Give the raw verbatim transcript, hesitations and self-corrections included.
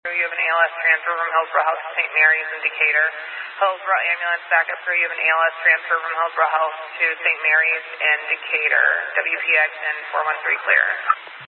You have an A L S transfer from Hillsborough House to Saint Mary's in Decatur. Hillsborough ambulance backup crew, you have an A L S transfer from Hillsborough House to Saint Mary's in Decatur. W P X and four one three clear.